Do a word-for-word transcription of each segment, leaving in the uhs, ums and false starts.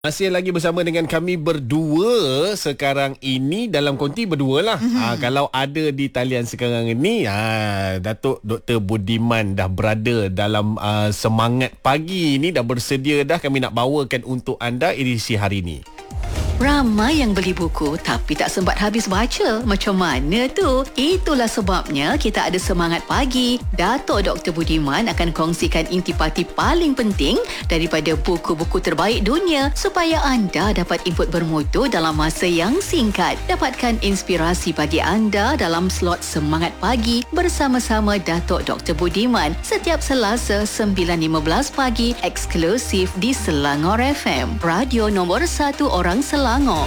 Masih lagi bersama dengan kami berdua sekarang ini dalam konti berdua lah. Mm-hmm. Ha, kalau ada di talian sekarang ini, ha, Datuk Doktor Budiman dah berada dalam uh, semangat pagi ni, dah bersedia dah kami nak bawakan untuk anda edisi hari ini. Ramai yang beli buku tapi tak sempat habis baca. Macam mana tu? Itulah sebabnya kita ada Semangat Pagi. Datuk Doktor Budiman akan kongsikan intipati paling penting daripada buku-buku terbaik dunia supaya anda dapat input bermutu dalam masa yang singkat. Dapatkan inspirasi bagi anda dalam slot Semangat Pagi bersama-sama Datuk Doktor Budiman setiap Selasa sembilan lima belas pagi eksklusif di Selangor F M. Radio nombor satu orang Selangor.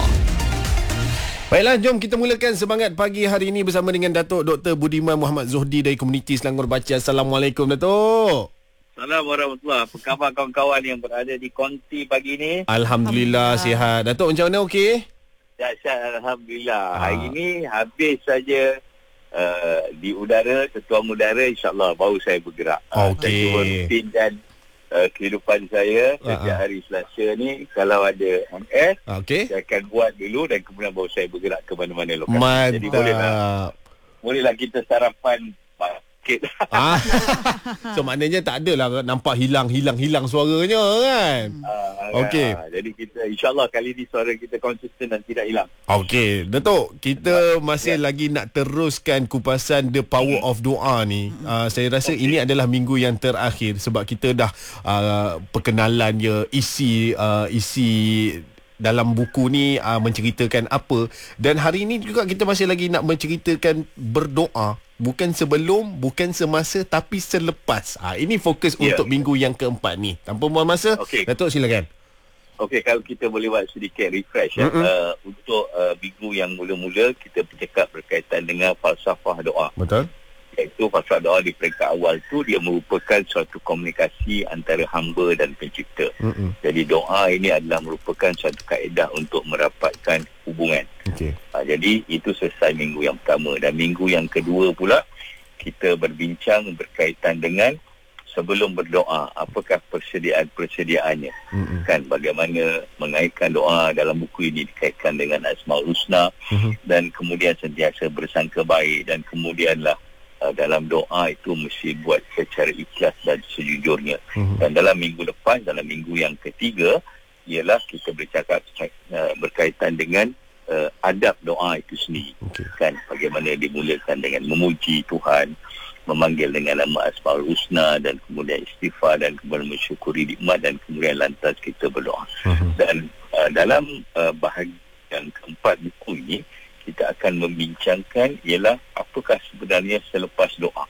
Baiklah, jom kita mulakan Semangat Pagi hari ini bersama dengan Datuk Doktor Budiman Muhammad Zohdi dari komuniti Selangor Baca. Assalamualaikum, Datuk. Assalamualaikum warahmatullahi. Apa khabar kawan-kawan yang berada di konti pagi ini? Alhamdulillah, Alhamdulillah. Sihat. Datuk, macam mana, okey? Dahsyat, Alhamdulillah. Ha. Hari ini habis saja uh, di udara, ketuan udara, insyaAllah baru saya bergerak. Okey. Uh, saya cuba rutin dan Uh, kehidupan saya setiap uh-huh. hari Selasa ni, kalau ada on air, okay. saya akan buat dulu dan kemudian baru saya bergerak ke mana-mana lokasi. Mantap. Jadi bolehlah, bolehlah kita sarapan sikit. Ah. So maknanya tak adalah nampak hilang-hilang-hilang suaranya kan? Uh, Okey. Uh, jadi kita insyaAllah kali ni suara kita konsisten dan tidak hilang. Okey, Datuk, kita masih ya. lagi nak teruskan kupasan The Power hmm. of Doa ni. Uh, saya rasa okay. ini adalah minggu yang terakhir sebab kita dah uh, perkenalan je isi uh, isi dalam buku ni uh, menceritakan apa, dan hari ini juga kita masih lagi nak menceritakan berdoa. Bukan sebelum, bukan semasa, tapi selepas. Ha, ini fokus yeah. untuk minggu yang keempat ni. Tanpa buang masa, okay. Datuk silakan. Okey, kalau kita boleh buat sedikit refresh ya. Uh, untuk uh, minggu yang mula-mula kita bercakap berkaitan dengan falsafah doa. Betul. Iaitu falsafah doa di peringkat awal tu dia merupakan suatu komunikasi antara hamba dan pencipta. Mm-mm. Jadi doa ini adalah merupakan suatu kaedah untuk merapatkan hubungan. Okay. Ha, jadi itu selesai minggu yang pertama, dan minggu yang kedua pula kita berbincang berkaitan dengan sebelum berdoa, apakah persediaan-persediaannya. Mm-hmm. Kan bagaimana mengaitkan doa dalam buku ini dikaitkan dengan Asmaul Husna, mm-hmm. dan kemudian sentiasa bersangka baik, dan kemudianlah uh, dalam doa itu mesti buat secara ikhlas dan sejujurnya. Mm-hmm. Dan dalam minggu lepas, dalam minggu yang ketiga, ialah kita bercakap uh, berkaitan dengan uh, adab doa itu sendiri. Okay. Kan bagaimana dimulakan dengan memuji Tuhan, memanggil dengan nama Asmaul Husna, dan kemudian istighfar, dan kemudian mensyukuri nikmat, dan kemudian lantas kita berdoa. Uh-huh. Dan uh, dalam uh, bahagian yang keempat buku ini kita akan membincangkan ialah apakah sebenarnya selepas doa.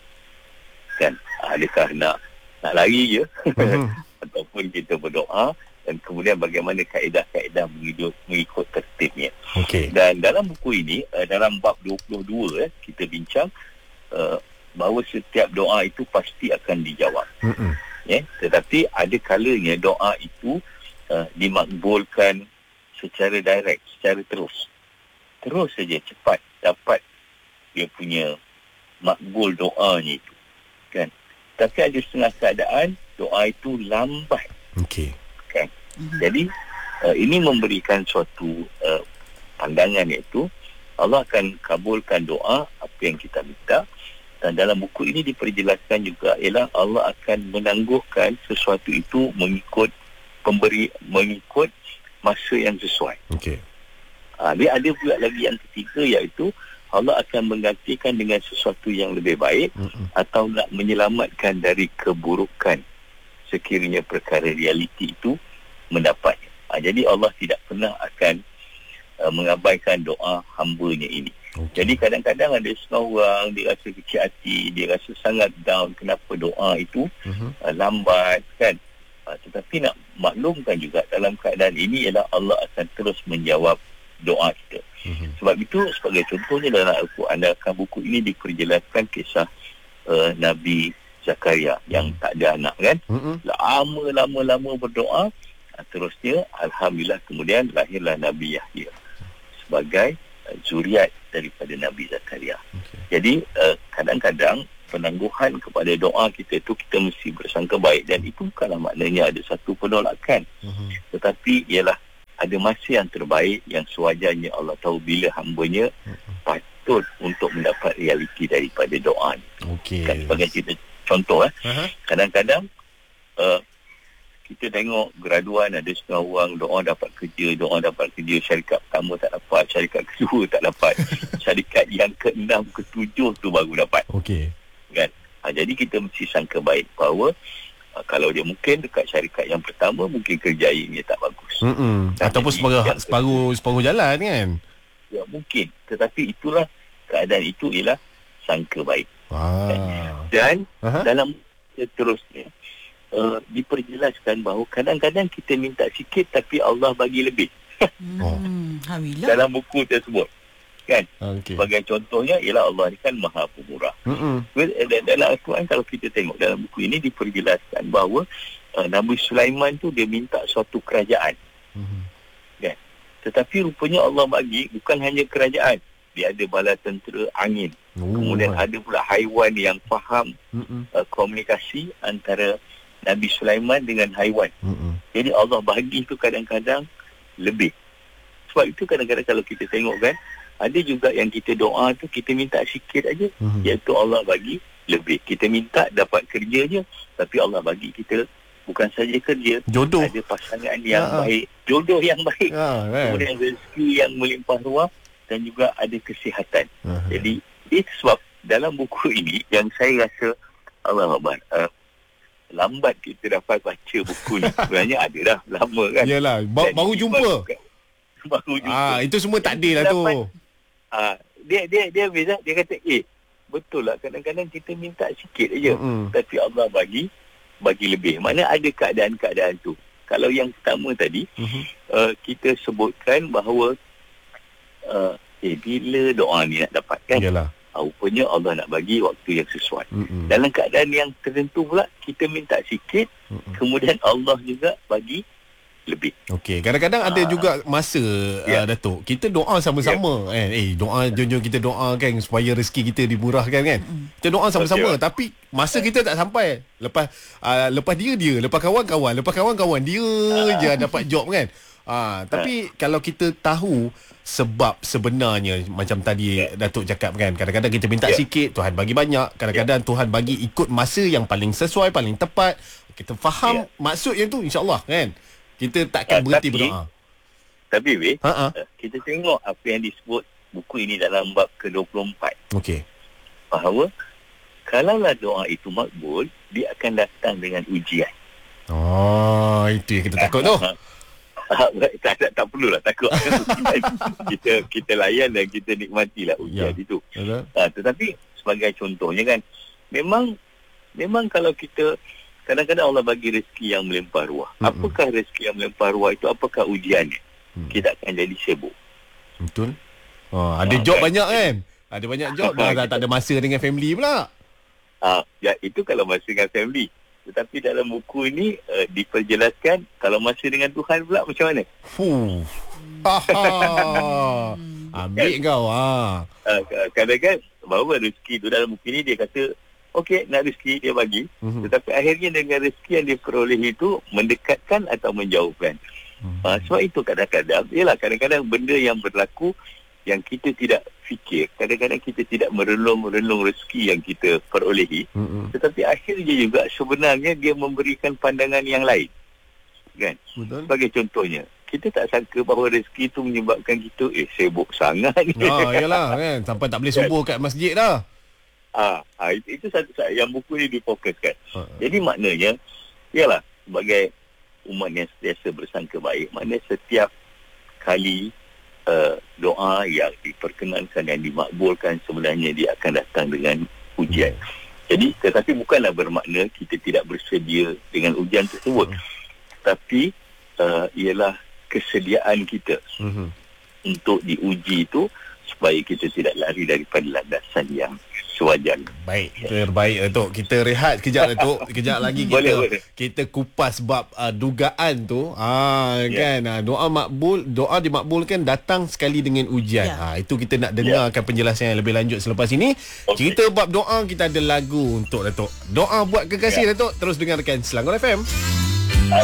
Kan adakah nak nak lari je uh-huh. ataupun kita berdoa, dan kemudian bagaimana kaedah-kaedah mengikut, mengikut tertibnya. Okay. Dan dalam buku ini uh, dalam bab dua puluh dua eh, kita bincang uh, bahawa setiap doa itu pasti akan dijawab. Mm-hmm. Ya, tetapi ada kalanya doa itu uh, dimakbulkan secara direct, secara terus. Terus saja cepat dapat dia punya makbul doanya itu. Kan? Tapi ada setengah keadaan doa itu lambat. Okey. Kan? Mm-hmm. Jadi uh, ini memberikan suatu uh, pandangan, iaitu Allah akan kabulkan doa apa yang kita minta. Dan dalam buku ini diperjelaskan juga ialah Allah akan menangguhkan sesuatu itu mengikut pemberi, mengikut masa yang sesuai. Okey. Ha, dia ada pula lagi yang ketiga, iaitu Allah akan menggantikan dengan sesuatu yang lebih baik, mm-hmm. atau nak menyelamatkan dari keburukan sekiranya perkara realiti itu mendapatnya. Ha, jadi Allah tidak pernah akan uh, mengabaikan doa hamba-Nya ini. Okay. Jadi kadang-kadang ada seorang dia rasa kecil hati, dia rasa sangat down kenapa doa itu uh-huh. uh, lambat kan. Uh, tetapi nak maklumkan juga dalam keadaan ini ialah Allah akan terus menjawab doa kita. Uh-huh. Sebab itu sebagai contohnya dalam Al-Quran, dalam buku ini diperjelaskan kisah uh, Nabi Zakaria yang uh-huh. tak ada anak kan. Uh-huh. Lama-lama-lama berdoa, uh, terusnya Alhamdulillah kemudian lahirlah Nabi Yahya sebagai zuriat daripada Nabi Zakaria. Okay. Jadi uh, kadang-kadang penangguhan kepada doa kita itu kita mesti bersangka baik, dan itu bukanlah maknanya ada satu penolakan. Uh-huh. Tetapi ialah ada masa yang terbaik yang sewajarnya Allah tahu bila hamba-Nya patut untuk mendapat realiti daripada doa ni. Okey. Kan, sebagai kita contoh eh. Aha. Kadang-kadang uh, kita tengok graduan ada setengah orang doa dapat kerja, doa dapat kerja, syarikat pertama tak dapat, syarikat kedua tak dapat, syarikat yang keenam, ketujuh tu baru dapat. Okey. Kan? Ha, jadi kita mesti sangka baik bahawa uh, kalau dia mungkin dekat syarikat yang pertama mungkin kerjaannya tak bagus. Mm-mm. Ataupun separuh separuh separuh jalan kan. Ya mungkin, tetapi itulah keadaan itu ialah sangka baik. Wah. Dan Aha. dalam seterusnya uh, diperjelaskan bahawa kadang-kadang kita minta sikit tapi Allah bagi lebih. Oh. Hmm, Alhamdulillah. Dalam buku tersebut kan. Okey. Sebagai contohnya ialah Allah ni kan Maha Pemurah. Mm-mm. Dan dalam Al-Quran kalau kita tengok dalam buku ini diperjelaskan bahawa uh, Nabi Sulaiman tu dia minta suatu kerajaan. Mm-hmm. Kan? Tetapi rupanya Allah bagi bukan hanya kerajaan. Dia ada bala tentera angin. Oh. Kemudian ada pula haiwan yang faham uh, komunikasi antara Nabi Sulaiman dengan haiwan. Mm-mm. Jadi Allah bagi tu kadang-kadang lebih. Sebab itu kadang-kadang kalau kita tengok kan, ada juga yang kita doa tu kita minta sikit aja, Mm-hmm. iaitu Allah bagi lebih. Kita minta dapat kerja je, tapi Allah bagi kita bukan saja kerja, Jodoh. ada pasangan yang Ya. baik, jodoh yang baik, Ya, kan? kemudian rezeki yang melimpah ruah dan juga ada kesihatan. Aha. Jadi itu sebab dalam buku ini yang saya rasa Allah Akbar, uh, lambat kita dapat baca buku ni. Sebenarnya ada dah lama kan. Yalah, ba- Dan baru ini jumpa. Baru jumpa. Ah, itu semua tak ada lah tu. Dapat- Ah, dia dia dia biasa dia kata, "Eh, betul lah kadang-kadang kita minta sikit aja, Mm-mm. tapi Allah bagi bagi lebih." Mana ada keadaan-keadaan tu. Kalau yang pertama tadi, Mhm. uh, kita sebutkan bahawa uh, eh bila doa ni nak dapat kan? Yalah. Ah, rupanya Allah nak bagi waktu yang sesuai. Mm-mm. Dalam keadaan yang tertentu pula kita minta sikit, Mm-mm. kemudian Allah juga bagi lebih. Okey, kadang-kadang ada Ah. juga masa Ya. uh, Datuk, kita doa sama-sama kan. Eh, doa jom-jom kita doa kan supaya rezeki kita dimurahkan kan. Kita doa sama-sama Betul. tapi masa kita tak sampai. Lepas uh, lepas dia dia, lepas kawan-kawan, lepas kawan-kawan dia je dapat job kan. Ah, tapi kalau kita tahu sebab sebenarnya macam tadi Ya. Datuk cakap kan, kadang-kadang kita minta Ya. sikit, Tuhan bagi banyak, kadang-kadang Tuhan bagi ikut masa yang paling sesuai, paling tepat. Kita faham Ya. maksud yang tu, insya-Allah kan. Kita takkan Ah, berhenti tapi- berdoa. Tapi weh, Ha ah. uh, kita tengok apa yang disebut buku ini dalam bab ke dua puluh empat. Okey. Bahawa kalaulah doa itu makbul, dia akan datang dengan ujian. Oh, itu yang kita takut tu. Ah, tak, tak, tak perlulah takut. kita kita layan dan kita nikmatilah ujian Ya. itu. Betul? Ha, tetapi sebagai contohnya kan, memang memang kalau kita kadang-kadang Allah bagi rezeki yang melimpah ruah. Mm-mm. Apakah rezeki yang melimpah ruah itu? Apakah ujiannya? Mm. Kita akan jadi sibuk. Betul. Oh, ada Ah, job kan? banyak kan? Ada banyak job dah, dah tak ada masa dengan family pula. Ah, ya, itu kalau masa dengan family. Tetapi dalam buku ini uh, diperjelaskan kalau masa dengan Tuhan pula macam mana? Fuh. Aha. Ambil kau ah. Uh, kadang-kadang bahawa rezeki itu dalam buku ini dia kata okey nak rezeki dia bagi, Mhm. tetapi akhirnya dengan rezeki yang dia peroleh itu mendekatkan atau menjauhkan. Mhm. Uh, sebab itu kadang-kadang ialah kadang-kadang benda yang berlaku yang kita tidak fikir, kadang-kadang kita tidak merenung-renung rezeki yang kita perolehi, Mm-mm. tetapi akhirnya juga sebenarnya dia memberikan pandangan yang lain. Kan? Betul. Sebagai contohnya, kita tak sangka bahawa rezeki itu menyebabkan kita eh sibuk sangat ni. Ah, yalah kan, sampai tak boleh subuh kat masjid dah. Ah, ah itu, itu satu satu yang buku ni difokuskan. Ah. Jadi maknanya, ialah sebagai umat yang sentiasa bersangka baik, maknanya setiap kali uh, doa yang diperkenankan, yang dimakbulkan, sebenarnya dia akan datang dengan ujian. Jadi, tetapi bukanlah bermakna kita tidak bersedia dengan ujian tersebut. Tapi, uh, ialah kesediaan kita Mhm. untuk diuji itu supaya kita tidak lari daripada landasan yang sewajarnya. Baik, terbaik Datuk. Kita rehat kejap Datuk. Kejap lagi kita Boleh, boleh. kita kupas bab uh, dugaan tu. Ah Ya. kan, ah, doa makbul, doa dimakbulkan datang sekali dengan ujian. Ya. Ah itu kita nak dengarkan penjelasan yang lebih lanjut selepas ini. Okey. Cerita bab doa, kita ada lagu untuk Datuk. Doa buat kekasih Ya. Datuk. Terus dengarkan Selangor F M.